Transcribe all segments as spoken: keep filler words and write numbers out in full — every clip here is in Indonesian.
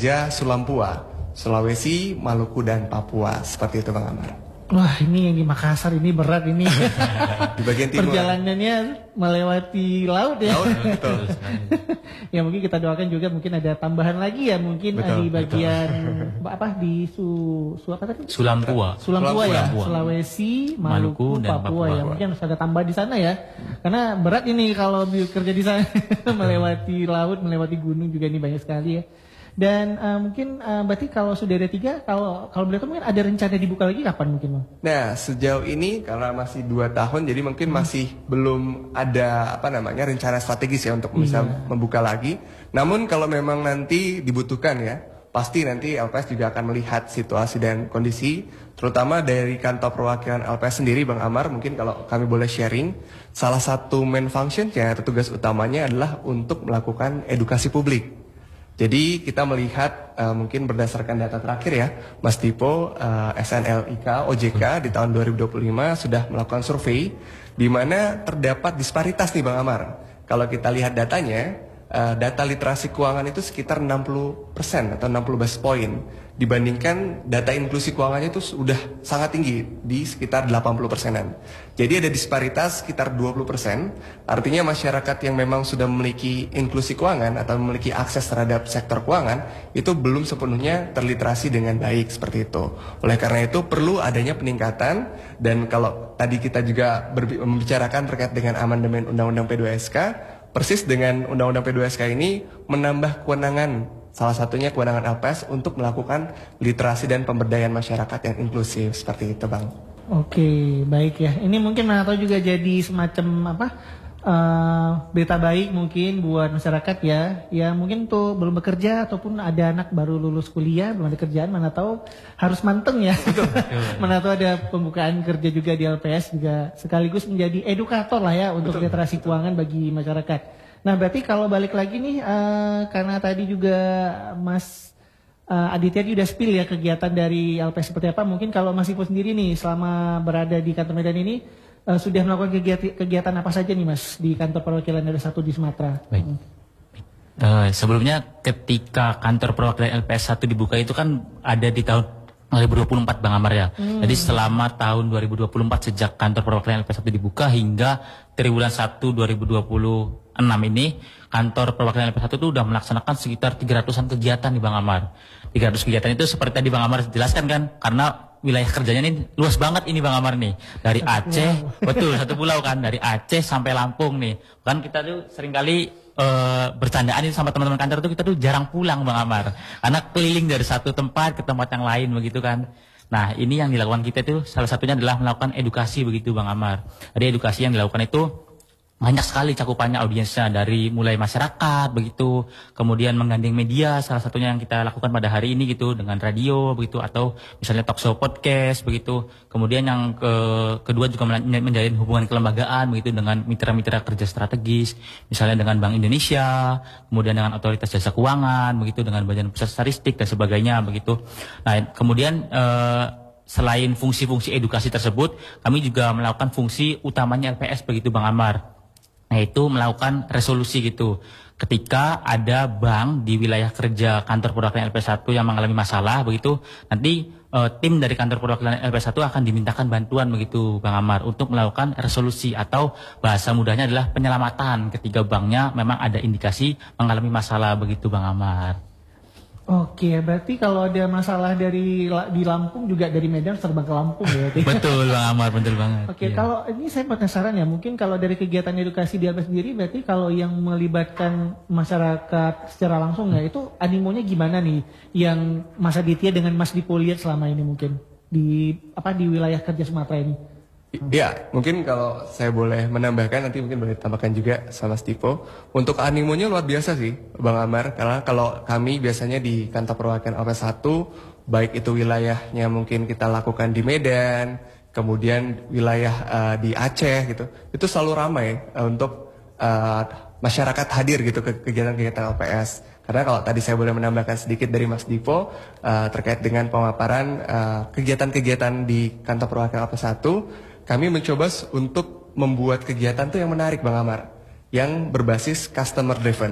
kerja Sulampua, Sulawesi, Maluku, dan Papua. Seperti itu Bang Amar. Wah, ini yang di Makassar ini berat ini. Di bagian timur. Perjalanannya melewati laut ya. Laut, betul. Ya mungkin kita doakan juga mungkin ada tambahan lagi ya mungkin betul, di bagian betul. apa di su, su apa tadi? Sulampua. Sulampua ya, Sulampua. Sulawesi, Maluku, Maluku dan Papua, Papua ya. Mungkin harus ada tambah di sana ya. Karena berat ini kalau kerja di sana melewati laut, melewati gunung juga ini banyak sekali ya. Dan uh, mungkin uh, berarti kalau sudah ada tiga, kalau kalau boleh tahu mungkin ada rencana dibuka lagi kapan mungkin Bang? Nah sejauh ini karena masih dua tahun jadi mungkin hmm. masih belum ada apa namanya rencana strategis ya untuk bisa iya. membuka lagi. Namun kalau memang nanti dibutuhkan ya, pasti nanti L P S juga akan melihat situasi dan kondisi, terutama dari kantor perwakilan L P S sendiri Bang Amar. Mungkin kalau kami boleh sharing, salah satu main functionnya atau tugas utamanya adalah untuk melakukan edukasi publik. Jadi kita melihat uh, mungkin berdasarkan data terakhir ya, Mas Dipo, uh, S N L I K, O J K di tahun dua ribu dua puluh lima sudah melakukan survei di mana terdapat disparitas nih Bang Amar. Kalau kita lihat datanya, uh, data literasi keuangan itu sekitar enam puluh persen atau enam puluh basis point dibandingkan data inklusi keuangannya itu sudah sangat tinggi di sekitar delapan puluh persenan. Jadi ada disparitas sekitar dua puluh persen, artinya masyarakat yang memang sudah memiliki inklusi keuangan atau memiliki akses terhadap sektor keuangan itu belum sepenuhnya terliterasi dengan baik seperti itu. Oleh karena itu perlu adanya peningkatan, dan kalau tadi kita juga membicarakan terkait dengan amandemen Undang-Undang P dua S K, persis dengan Undang-Undang P dua S K ini menambah kewenangan, salah satunya kewenangan L P S untuk melakukan literasi dan pemberdayaan masyarakat yang inklusif seperti itu Bang. Oke, baik ya. Ini mungkin atau juga jadi semacam apa uh, berita baik mungkin buat masyarakat ya. Ya mungkin tuh belum bekerja ataupun ada anak baru lulus kuliah belum ada kerjaan, mana tahu harus manteng ya. Mana tahu ada pembukaan kerja juga di L P S juga sekaligus menjadi edukator lah ya untuk betul, literasi betul. keuangan bagi masyarakat. Nah berarti kalau balik lagi nih uh, karena tadi juga Mas uh, Aditya udah spill ya kegiatan dari L P S seperti apa. Mungkin kalau Mas Ipo sendiri nih selama berada di kantor Medan ini uh, sudah melakukan kegiatan, kegiatan apa saja nih Mas di kantor perwakilan R satu di Sumatera? Baik. Hmm. Uh, sebelumnya ketika kantor perwakilan L P S satu dibuka itu kan ada di tahun dua ribu dua puluh empat Bang Amar ya. Hmm. Jadi selama tahun dua ribu dua puluh empat sejak kantor perwakilan L P S satu dibuka hingga triwulan satu dua ribu dua puluh enam ini kantor perwakilan L P S satu itu sudah melaksanakan sekitar tiga ratusan kegiatan nih Bang Amar. tiga ratus kegiatan itu seperti tadi Bang Amar jelaskan kan, karena wilayah kerjanya ini luas banget ini Bang Amar nih. Dari Aceh, betul satu pulau kan, dari Aceh sampai Lampung nih. Kan kita tuh seringkali uh, bercandaan itu sama teman-teman kantor tuh kita tuh jarang pulang Bang Amar. Karena keliling dari satu tempat ke tempat yang lain begitu kan. Nah ini yang dilakukan kita itu salah satunya adalah melakukan edukasi begitu Bang Amar. Jadi edukasi yang dilakukan itu banyak sekali cakupannya audiensnya, dari mulai masyarakat begitu, kemudian menggandeng media, salah satunya yang kita lakukan pada hari ini gitu dengan radio begitu, atau misalnya talk show podcast begitu. Kemudian yang ke, kedua juga menjalin hubungan kelembagaan begitu dengan mitra-mitra kerja strategis, misalnya dengan Bank Indonesia, kemudian dengan Otoritas Jasa Keuangan begitu, dengan Badan Pusat Statistik dan sebagainya begitu. Nah kemudian eh, selain fungsi-fungsi edukasi tersebut, kami juga melakukan fungsi utamanya L P S begitu Bang Amar, yaitu melakukan resolusi gitu. Ketika ada bank di wilayah kerja kantor perwakilan L P S satu yang mengalami masalah begitu, nanti e, tim dari kantor perwakilan L P S satu akan dimintakan bantuan begitu Bang Amar untuk melakukan resolusi, atau bahasa mudahnya adalah penyelamatan ketika banknya memang ada indikasi mengalami masalah begitu Bang Amar. Oke, berarti kalau ada masalah dari di Lampung juga dari Medan terbang ke Lampung ya? Betul Bang Amar, betul banget. Oke, iya. Kalau ini saya penasaran ya, mungkin kalau dari kegiatan edukasi di L P S sendiri, berarti kalau yang melibatkan masyarakat secara langsung hmm. ya, itu animonya gimana nih? Yang Mas Aditya dengan Mas Dipo lihat selama ini mungkin di apa di wilayah kerja Sumatera ini? Ya, mungkin kalau saya boleh menambahkan, nanti mungkin boleh tambahkan juga sama Stipo. Untuk animonya luar biasa sih, Bang Amar. Karena kalau kami biasanya di kantor perwakilan L P S satu, baik itu wilayahnya mungkin kita lakukan di Medan, kemudian wilayah uh, di Aceh gitu, itu selalu ramai uh, untuk uh, masyarakat hadir gitu ke kegiatan-kegiatan L P S. Karena kalau tadi saya boleh menambahkan sedikit dari Mas Dipo uh, terkait dengan pemaparan uh, kegiatan-kegiatan di kantor perwakilan L P S satu, kami mencoba untuk membuat kegiatan tuh yang menarik Bang Amar, yang berbasis customer driven.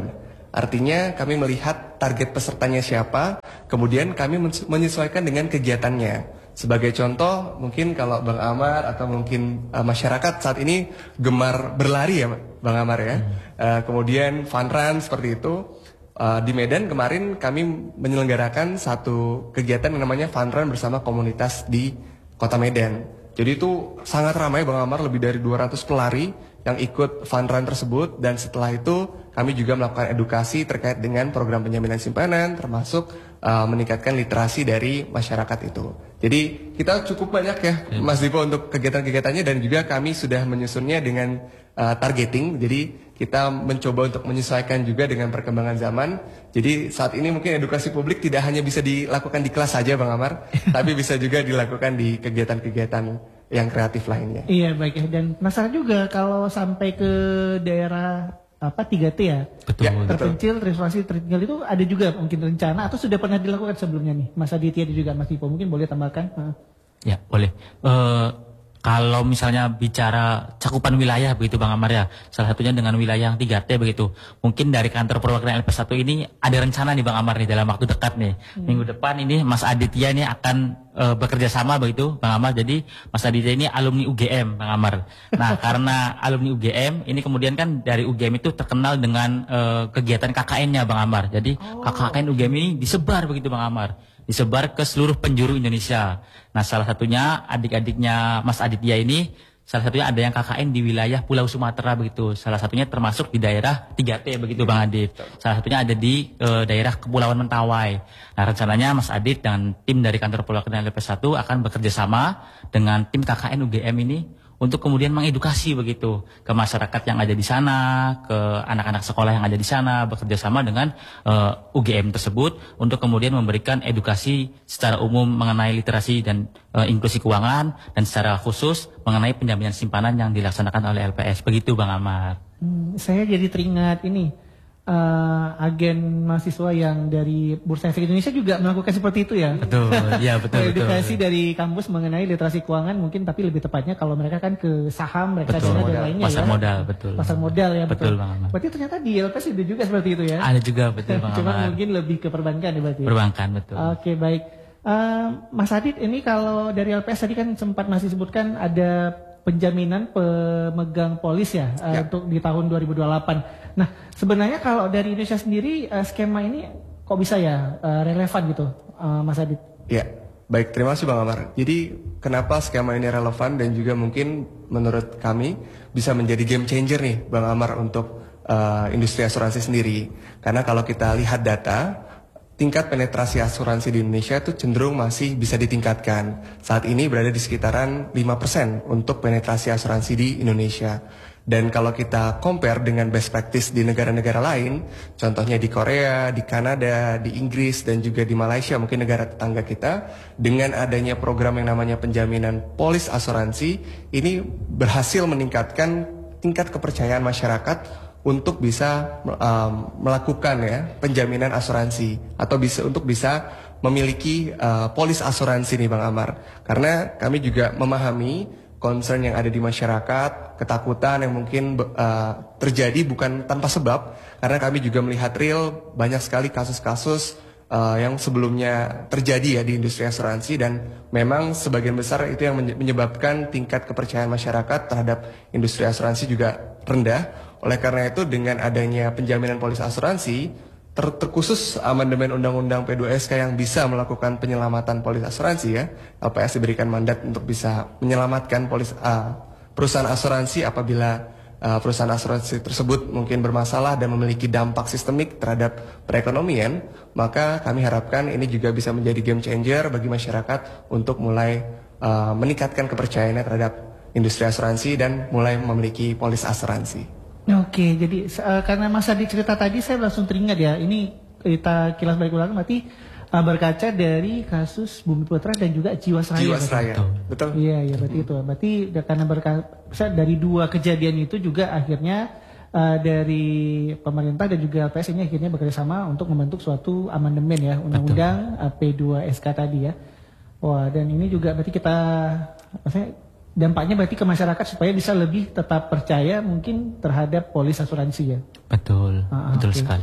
Artinya kami melihat target pesertanya siapa, kemudian kami menyesuaikan dengan kegiatannya. Sebagai contoh, mungkin kalau Bang Amar atau mungkin uh, masyarakat saat ini gemar berlari ya Bang Amar ya. Hmm. Uh, kemudian fun run seperti itu. Uh, di Medan kemarin kami menyelenggarakan satu kegiatan yang namanya fun run bersama komunitas di Kota Medan. Jadi itu sangat ramai Bang Amar, lebih dari dua ratus pelari yang ikut fun run tersebut, dan setelah itu kami juga melakukan edukasi terkait dengan program penjaminan simpanan, termasuk uh, meningkatkan literasi dari masyarakat itu. Jadi kita cukup banyak ya Mas Dipo untuk kegiatan-kegiatannya, dan juga kami sudah menyusunnya dengan uh, targeting. Jadi kita mencoba untuk menyesuaikan juga dengan perkembangan zaman. Jadi saat ini mungkin edukasi publik tidak hanya bisa dilakukan di kelas saja Bang Amar, tapi bisa juga dilakukan di kegiatan-kegiatan yang kreatif lainnya. Iya baik ya, dan penasaran juga kalau sampai ke daerah apa tiga T ya, Betul. ya terpencil, terisolasi, tertinggal itu ada juga mungkin rencana atau sudah pernah dilakukan sebelumnya nih Mas Aditya dan juga Mas Dipo, mungkin boleh tambahkan? Uh. Ya boleh. Uh, Kalau misalnya bicara cakupan wilayah begitu Bang Amar ya, salah satunya dengan wilayah yang tiga T begitu. Mungkin dari kantor perwakilan L P satu ini ada rencana nih Bang Amar nih dalam waktu dekat nih. Hmm. Minggu depan ini Mas Aditya ini akan uh, bekerja sama begitu Bang Amar. Jadi Mas Aditya ini alumni U G M Bang Amar. Nah karena alumni U G M ini kemudian kan dari U G M itu terkenal dengan uh, kegiatan K K N-nya Bang Amar. Jadi oh. K K N U G M ini disebar begitu Bang Amar. Disebar ke seluruh penjuru Indonesia. Nah salah satunya adik-adiknya Mas Aditya ini, salah satunya ada yang K K N di wilayah Pulau Sumatera begitu. Salah satunya termasuk di daerah tiga T begitu Bang Adit. Salah satunya ada di e, daerah Kepulauan Mentawai. Nah rencananya Mas Adit dan tim dari kantor perwakilan L P satu akan bekerja sama dengan tim K K N U G M ini untuk kemudian mengedukasi begitu ke masyarakat yang ada di sana, ke anak-anak sekolah yang ada di sana, bekerja sama dengan uh, U G M tersebut untuk kemudian memberikan edukasi secara umum mengenai literasi dan uh, inklusi keuangan, dan secara khusus mengenai penjaminan simpanan yang dilaksanakan oleh L P S. Begitu Bang Amar. Hmm, saya jadi teringat ini uh, agen mahasiswa yang dari Bursa Efek Indonesia juga melakukan seperti itu ya. Betul, ya betul. Edukasi betul. dari kampus mengenai literasi keuangan mungkin, tapi lebih tepatnya kalau mereka kan ke saham, mereka betul, dan modal. lainnya pasar ya. modal, betul. Pasar modal ya betul. Betul Bang Amar. Berarti ternyata di L P S itu juga seperti itu ya. Ada juga betul Bang Cuma Amar. mungkin lebih ke perbankan ya berarti. Perbankan betul. Oke baik. Uh, Mas Adit, ini kalau dari L P S tadi kan sempat masih sebutkan ada penjaminan pemegang polis ya, uh, ya. untuk di tahun dua ribu dua puluh delapan. Nah sebenarnya kalau dari Indonesia sendiri uh, skema ini kok bisa ya uh, relevan gitu uh, Mas Adit? Ya, baik, terima kasih Bang Amar. Jadi kenapa skema ini relevan dan juga mungkin menurut kami bisa menjadi game changer nih Bang Amar untuk uh, industri asuransi sendiri. Karena kalau kita lihat data, tingkat penetrasi asuransi di Indonesia itu cenderung masih bisa ditingkatkan. Saat ini berada di sekitaran lima persen untuk penetrasi asuransi di Indonesia. Dan kalau kita compare dengan best practice di negara-negara lain, contohnya di Korea, di Kanada, di Inggris, dan juga di Malaysia, mungkin negara tetangga kita, dengan adanya program yang namanya penjaminan polis asuransi, ini berhasil meningkatkan tingkat kepercayaan masyarakat untuk bisa um, melakukan ya penjaminan asuransi, atau bisa untuk bisa memiliki uh, polis asuransi nih Bang Amar. Karena kami juga memahami concern yang ada di masyarakat, ketakutan yang mungkin uh, terjadi bukan tanpa sebab, karena kami juga melihat real banyak sekali kasus-kasus uh, yang sebelumnya terjadi ya di industri asuransi, dan memang sebagian besar itu yang menyebabkan tingkat kepercayaan masyarakat terhadap industri asuransi juga rendah. Oleh karena itu dengan adanya penjaminan polis asuransi, ter terkhusus amandemen Undang-Undang P dua S K yang bisa melakukan penyelamatan polis asuransi ya, L P S diberikan mandat untuk bisa menyelamatkan polis uh, perusahaan asuransi apabila uh, perusahaan asuransi tersebut mungkin bermasalah dan memiliki dampak sistemik terhadap perekonomian, maka kami harapkan ini juga bisa menjadi game changer bagi masyarakat untuk mulai uh, meningkatkan kepercayaannya terhadap industri asuransi dan mulai memiliki polis asuransi. Oke, jadi uh, karena Mas Adi cerita tadi saya langsung teringat ya, ini kita kilas balik ulang berarti uh, berkaca dari kasus Bumi Putra dan juga Jiwasraya. Jiwasraya, betul. betul. Iya, iya berarti hmm. itu. Berarti karena berkaca dari dua kejadian itu juga akhirnya uh, dari pemerintah dan juga L P S ini akhirnya bekerja sama untuk membentuk suatu amandemen ya Undang-Undang uh, P dua S K tadi ya. Wah, dan ini juga berarti kita maksudnya dampaknya berarti ke masyarakat supaya bisa lebih tetap percaya mungkin terhadap polis asuransi ya. Betul, ah, betul okay. sekali.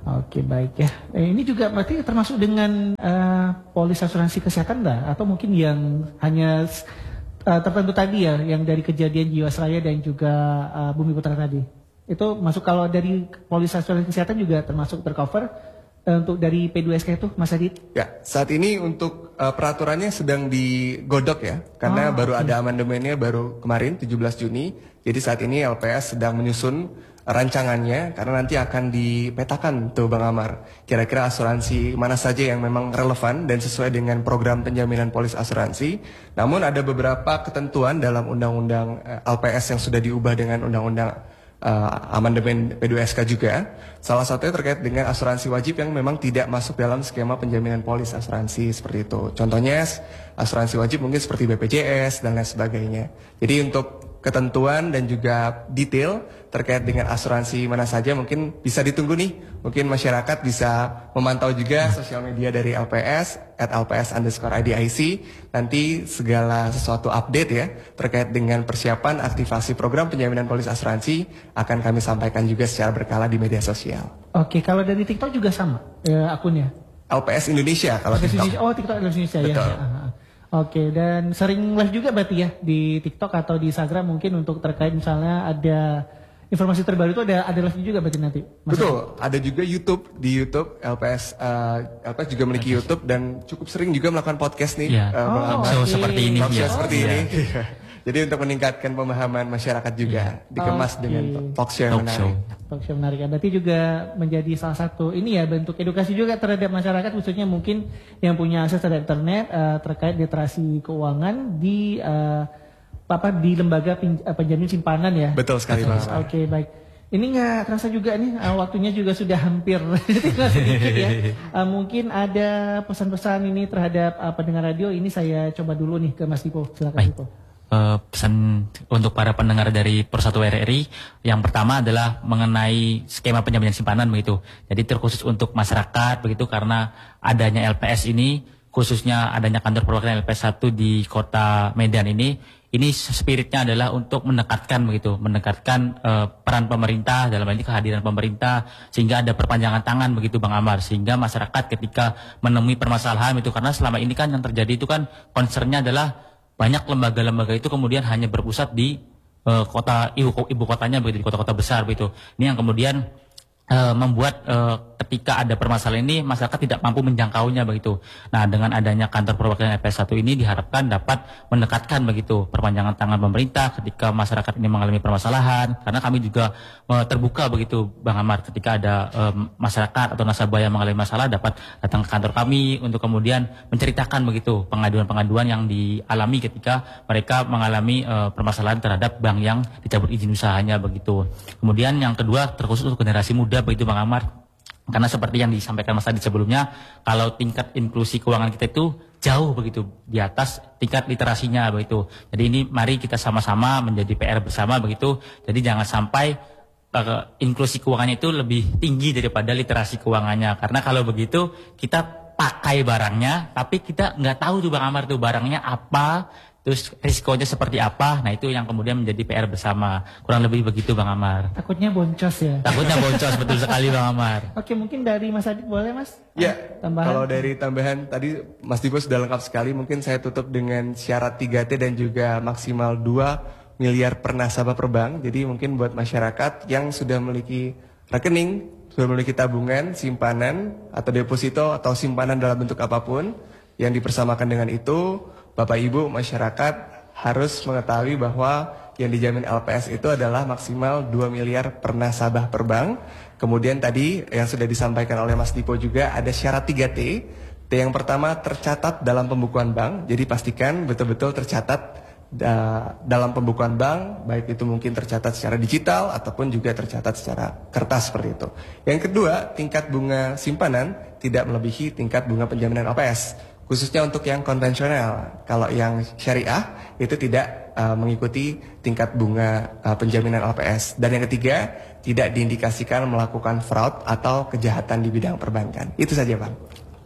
Oke baik ya. Eh, ini juga berarti termasuk dengan eh, polis asuransi kesehatan lah, atau mungkin yang hanya eh, tertentu tadi ya, yang dari kejadian Jiwasraya dan juga eh, Bumi Putra tadi. Itu masuk kalau dari polis asuransi kesehatan juga termasuk tercover eh, untuk dari P dua S K itu, Mas Adit? Ya, saat ini untuk uh, peraturannya sedang digodok ya, karena Oh, baru oke. ada amandemennya baru kemarin tujuh belas Juni. Jadi saat ini L P S sedang menyusun rancangannya karena nanti akan dipetakan tuh Bang Amar. Kira-kira asuransi mana saja yang memang relevan dan sesuai dengan program penjaminan polis asuransi. Namun ada beberapa ketentuan dalam undang-undang uh, L P S yang sudah diubah dengan undang-undang uh, amandemen P dua S K juga. Salah satunya terkait dengan asuransi wajib yang memang tidak masuk dalam skema penjaminan polis asuransi seperti itu. Contohnya asuransi wajib mungkin seperti B P J S dan lain sebagainya. Jadi untuk ketentuan dan juga detail terkait dengan asuransi mana saja mungkin bisa ditunggu nih. Mungkin masyarakat bisa memantau juga sosial media dari L P S at L P S underscore I D I C. Nanti segala sesuatu update ya terkait dengan persiapan aktivasi program penjaminan polis asuransi akan kami sampaikan juga secara berkala di media sosial. Oke, kalau dari TikTok juga sama eh, akunnya? L P S Indonesia kalau L P S TikTok. Indonesia. Oh, TikTok L P S Indonesia ya. Betul. ya. ah, ah. Oke, dan sering live juga berarti ya di TikTok atau di Instagram mungkin untuk terkait misalnya ada informasi terbaru itu ada ada live juga berarti nanti. Mas Betul, ada juga YouTube di YouTube L P S uh, L P S juga memiliki YouTube dan cukup sering juga melakukan podcast nih. Iya. uh, Bang Oh, Ahmad. So oke. seperti ini Talk show ya. seperti Iya. ini. Jadi untuk meningkatkan pemahaman masyarakat juga dikemas Oke. dengan talk show yang Talk show. menarik. Talk show menarik ya. Berarti juga menjadi salah satu ini ya bentuk edukasi juga terhadap masyarakat khususnya mungkin yang punya akses terhadap internet eh, terkait literasi keuangan di eh, apa di lembaga pin- eh, penjamin simpanan ya. Betul sekali Bang Ahmad. Oke baik. Ini nggak terasa juga nih eh, waktunya juga sudah hampir tinggal sedikit ya. Eh, mungkin ada pesan-pesan ini terhadap eh, pendengar radio. Ini saya coba dulu nih ke Mas Dipo. Silakan Baik. Dipo. Eh, pesan untuk para pendengar dari Persatu R R I yang pertama adalah mengenai skema penjaminan simpanan begitu. Jadi terkhusus untuk masyarakat begitu karena adanya L P S ini khususnya adanya kantor perwakilan L P S satu di Kota Medan ini ini spiritnya adalah untuk mendekatkan begitu, mendekatkan eh, peran pemerintah dalam hal ini kehadiran pemerintah sehingga ada perpanjangan tangan begitu Bang Amar sehingga masyarakat ketika menemui permasalahan itu karena selama ini kan yang terjadi itu kan concernnya adalah banyak lembaga-lembaga itu kemudian hanya berpusat di uh, kota ibu, ibu kotanya begitu di kota-kota besar begitu. Ini yang kemudian uh, membuat uh, ketika ada permasalahan ini masyarakat tidak mampu menjangkaunya begitu. Nah, dengan adanya kantor perwakilan L P S satu ini diharapkan dapat mendekatkan begitu perpanjangan tangan pemerintah ketika masyarakat ini mengalami permasalahan karena kami juga uh, terbuka begitu Bang Amar ketika ada um, masyarakat atau nasabah yang mengalami masalah dapat datang ke kantor kami untuk kemudian menceritakan begitu pengaduan-pengaduan yang dialami ketika mereka mengalami uh, permasalahan terhadap bank yang dicabut izin usahanya begitu. Kemudian yang kedua terkhusus untuk generasi muda begitu Bang Amar. Karena seperti yang disampaikan Mas Adit sebelumnya, kalau tingkat inklusi keuangan kita itu jauh begitu di atas tingkat literasinya begitu. Jadi ini mari kita sama-sama menjadi P R bersama begitu. Jadi jangan sampai uh, inklusi keuangannya itu lebih tinggi daripada literasi keuangannya. Karena kalau begitu kita pakai barangnya, tapi kita nggak tahu tuh Bang Amar tuh barangnya apa. Terus risikonya seperti apa? Nah itu yang kemudian menjadi P R bersama. Kurang lebih begitu Bang Amar. Takutnya boncos ya. Takutnya boncos betul sekali Bang Amar. Oke mungkin dari Mas Adit boleh Mas? Ya, Tambahan. kalau dari tambahan tadi Mas Dipo sudah lengkap sekali. Mungkin saya tutup dengan syarat tiga T dan juga maksimal dua miliar per nasabah per bank. Jadi mungkin buat masyarakat yang sudah memiliki rekening, sudah memiliki tabungan, simpanan, atau deposito, atau simpanan dalam bentuk apapun yang dipersamakan dengan itu, Bapak Ibu masyarakat harus mengetahui bahwa yang dijamin L P S itu adalah maksimal dua miliar per nasabah per bank. Kemudian tadi yang sudah disampaikan oleh Mas Dipo juga ada syarat tiga T. T yang pertama tercatat dalam pembukuan bank. Jadi pastikan betul-betul tercatat da- dalam pembukuan bank, baik itu mungkin tercatat secara digital ataupun juga tercatat secara kertas seperti itu. Yang kedua, tingkat bunga simpanan tidak melebihi tingkat bunga penjaminan L P S. Khususnya untuk yang konvensional, kalau yang syariah itu tidak uh, mengikuti tingkat bunga uh, penjaminan L P S. Dan yang ketiga, tidak diindikasikan melakukan fraud atau kejahatan di bidang perbankan. Itu saja Bang.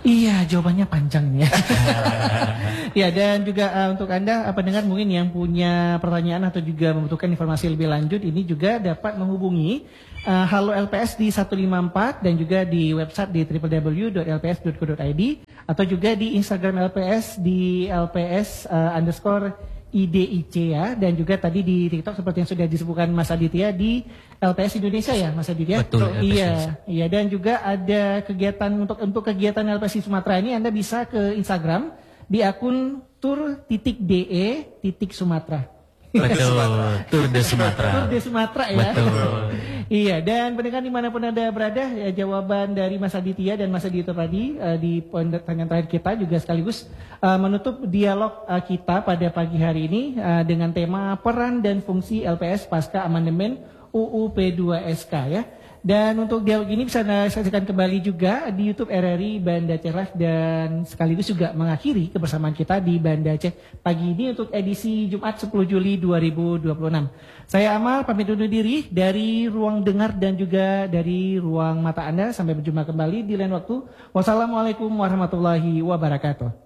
Iya, jawabannya panjang nih ya. Ya, dan juga uh, untuk Anda uh, pendengar mungkin yang punya pertanyaan atau juga membutuhkan informasi lebih lanjut, ini juga dapat menghubungi uh, Halo L P S di satu lima empat dan juga di website di w w w dot l p s dot co dot i d atau juga di Instagram L P S di L P S uh, underscore I D I C ya, dan juga tadi di TikTok seperti yang sudah disebutkan Mas Aditya di L P S Indonesia ya Mas Aditya. Betul. So, iya, iya, dan juga ada kegiatan untuk untuk kegiatan L P S di Sumatera ini Anda bisa ke Instagram di akun tur titik de titik Sumatera. Betul, Tour de Sumatera. Tour de Sumatera ya. Betul. Iya, dan pendengar dimanapun Anda berada, ya, jawaban dari Mas Aditya dan Mas Aditya tadi uh, di poin pertanyaan terakhir kita juga sekaligus uh, menutup dialog uh, kita pada pagi hari ini uh, dengan tema peran dan fungsi L P S pasca amandemen U U P dua S K ya. Dan untuk dialog ini bisa Anda saksikan kembali juga di YouTube R R I Banda Aceh Live, dan sekaligus juga mengakhiri kebersamaan kita di Banda Aceh pagi ini untuk edisi Jumat sepuluh Juli dua ribu dua puluh enam. Saya Amal pamit undur diri dari ruang dengar dan juga dari ruang mata Anda. Sampai berjumpa kembali di lain waktu. Wassalamualaikum warahmatullahi wabarakatuh.